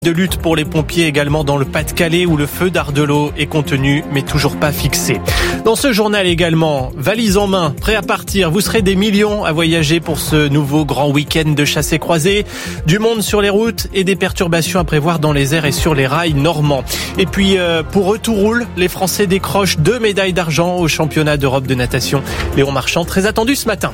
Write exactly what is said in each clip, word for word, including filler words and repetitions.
De lutte pour les pompiers également dans le Pas-de-Calais où le feu d'Ardelot est contenu mais toujours pas fixé. Dans ce journal également, valise en main, prêt à partir, vous serez des millions à voyager pour ce nouveau grand week-end de chassés croisés, du monde sur les routes et des perturbations à prévoir dans les airs et sur les rails normands. Et puis euh, pour eux tout roule, les Français décrochent deux médailles d'argent au championnat d'Europe de natation. Léon Marchand, très attendu ce matin.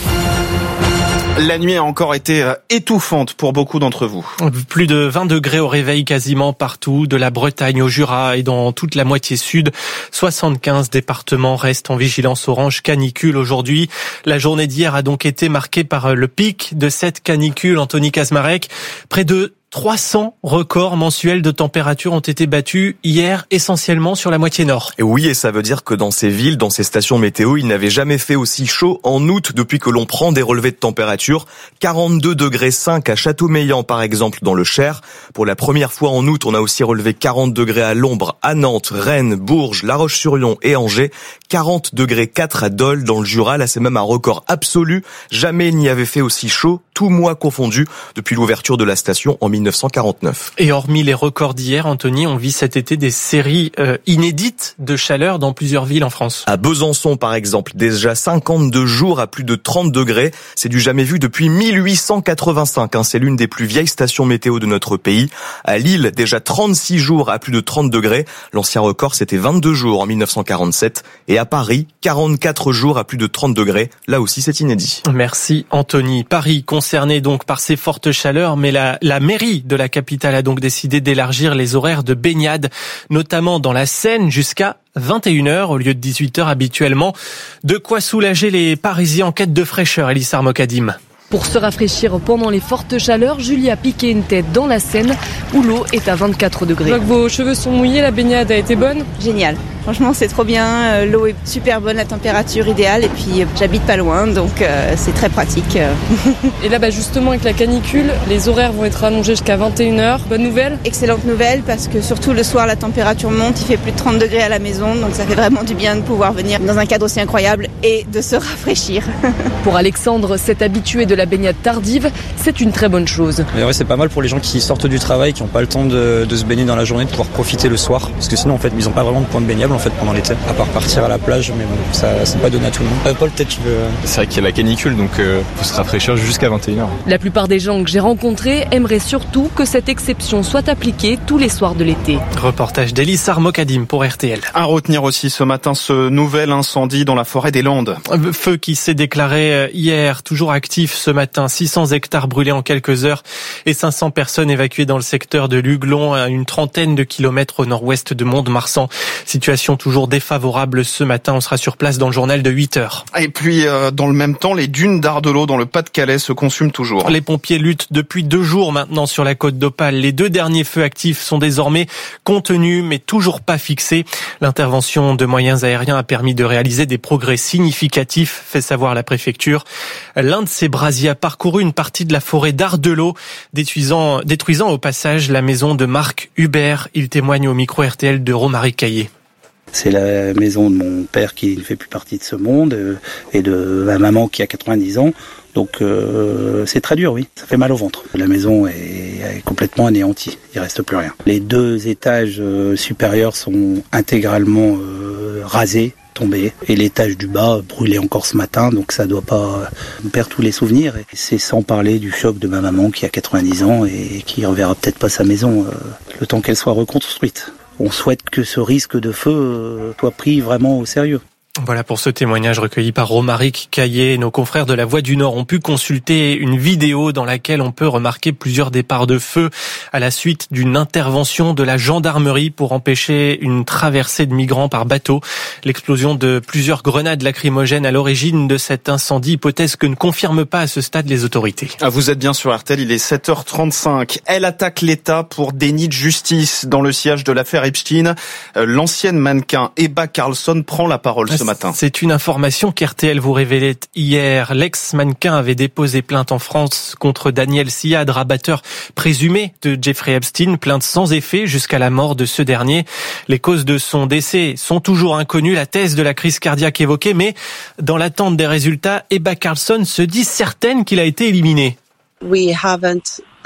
La nuit a encore été étouffante pour beaucoup d'entre vous. Plus de vingt degrés au réveil quasiment partout, de la Bretagne au Jura et dans toute la moitié sud. soixante-quinze départements restent en vigilance orange canicule aujourd'hui. La journée d'hier a donc été marquée par le pic de cette canicule. Anthony Kazmarek, près de trois cents records mensuels de température ont été battus hier, essentiellement sur la moitié nord. Et oui, et ça veut dire que dans ces villes, dans ces stations météo, il n'avait jamais fait aussi chaud en août depuis que l'on prend des relevés de température. quarante-deux degrés cinq à Châteaumeillan, par exemple, dans le Cher. Pour la première fois en août, on a aussi relevé quarante degrés à l'ombre, à Nantes, Rennes, Bourges, La Roche-sur-Yon et Angers. quarante degrés quatre à Dole, dans le Jura. Là, c'est même un record absolu. Jamais il n'y avait fait aussi chaud, tout mois confondu, depuis l'ouverture de la station en mille neuf cent quarante-neuf. Et hormis les records d'hier, Anthony, on vit cet été des séries euh, inédites de chaleur dans plusieurs villes en France. À Besançon, par exemple, déjà cinquante-deux jours à plus de trente degrés. C'est du jamais vu depuis mille huit cent quatre-vingt-cinq. Hein. C'est l'une des plus vieilles stations météo de notre pays. À Lille, déjà trente-six jours à plus de trente degrés. L'ancien record, c'était vingt-deux jours en mille neuf cent quarante-sept. Et à Paris, quarante-quatre jours à plus de trente degrés. Là aussi, c'est inédit. Merci, Anthony. Paris, concerné donc par ces fortes chaleurs, mais la, la mairie de la capitale a donc décidé d'élargir les horaires de baignade, notamment dans la Seine, jusqu'à vingt et une heures au lieu de dix-huit heures habituellement. De quoi soulager les Parisiens en quête de fraîcheur, Elissa Mokadim. Pour se rafraîchir pendant les fortes chaleurs, Julie a piqué une tête dans la Seine où l'eau est à vingt-quatre degrés. Je vois que vos cheveux sont mouillés, la baignade a été bonne? Génial. Franchement, c'est trop bien. L'eau est super bonne, la température idéale. Et puis, j'habite pas loin, donc euh, c'est très pratique. Et là, bah, justement, avec la canicule, les horaires vont être allongés jusqu'à vingt et une heures. Bonne nouvelle? Excellente nouvelle, parce que surtout le soir, la température monte. Il fait plus de trente degrés à la maison. Donc, ça fait vraiment du bien de pouvoir venir dans un cadre aussi incroyable et de se rafraîchir. Pour Alexandre, cet habitué de la baignade tardive, c'est une très bonne chose. Mais ouais, c'est pas mal pour les gens qui sortent du travail, qui n'ont pas le temps de, de se baigner dans la journée, de pouvoir profiter le soir. Parce que sinon, en fait, ils n'ont pas vraiment de point de baignable en fait pendant l'été, à part partir à la plage, mais bon, ça c'est pas donné à tout le monde. Euh, Paul, peut-être tu veux... C'est vrai qu'il y a la canicule, donc euh, faut se rafraîchir jusqu'à vingt et une heures. La plupart des gens que j'ai rencontrés aimeraient surtout que cette exception soit appliquée tous les soirs de l'été. Reportage d'Elissa Mokadim pour R T L. À retenir aussi ce matin ce nouvel incendie dans la forêt des Landes. Feu qui s'est déclaré hier, toujours actif ce matin. six cents hectares brûlés en quelques heures et cinq cents personnes évacuées dans le secteur de Luglon, à une trentaine de kilomètres au nord-ouest de Mont-de-Marsan. Situation toujours défavorable ce matin. On sera sur place dans le journal de huit heures. Et puis, euh, dans le même temps, les dunes d'Ardelot dans le Pas-de-Calais se consument toujours. Les pompiers luttent depuis deux jours maintenant sur la côte d'Opale. Les deux derniers feux actifs sont désormais contenus, mais toujours pas fixés. L'intervention de moyens aériens a permis de réaliser des progrès significatifs, fait savoir la préfecture. L'un de ces brasiers a parcouru une partie de la forêt d'Ardelot, détruisant, détruisant au passage la maison de Marc Hubert. Il témoigne au micro R T L de Romaric Caillé. C'est la maison de mon père qui ne fait plus partie de ce monde euh, et de ma maman qui a quatre-vingt-dix ans. Donc euh, c'est très dur, oui. Ça fait mal au ventre. La maison est, est complètement anéantie. Il reste plus rien. Les deux étages euh, supérieurs sont intégralement euh, rasés, tombés. Et l'étage du bas brûlé encore ce matin. Donc ça doit pas... On perd tous les souvenirs. Et c'est sans parler du choc de ma maman qui a quatre-vingt-dix ans et qui ne reverra peut-être pas sa maison euh, le temps qu'elle soit reconstruite. On souhaite que ce risque de feu soit pris vraiment au sérieux. Voilà pour ce témoignage recueilli par Romaric Caillé. Nos confrères de la Voix du Nord ont pu consulter une vidéo dans laquelle on peut remarquer plusieurs départs de feu à la suite d'une intervention de la gendarmerie pour empêcher une traversée de migrants par bateau. L'explosion de plusieurs grenades lacrymogènes à l'origine de cet incendie, hypothèse que ne confirment pas à ce stade les autorités. Ah, vous êtes bien sur R T L, il est sept heures trente-cinq. Elle attaque l'État pour déni de justice dans le sillage de l'affaire Epstein. L'ancienne mannequin Ebba Carlsson prend la parole ce matin. C'est une information qu'R T L vous révélait hier. L'ex-mannequin avait déposé plainte en France contre Daniel Siad, rabatteur présumé de Jeffrey Epstein, plainte sans effet jusqu'à la mort de ce dernier. Les causes de son décès sont toujours inconnues, la thèse de la crise cardiaque évoquée, mais dans l'attente des résultats, Ebba Carlsson se dit certaine qu'il a été éliminé. We haven't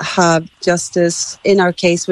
have justice in our case.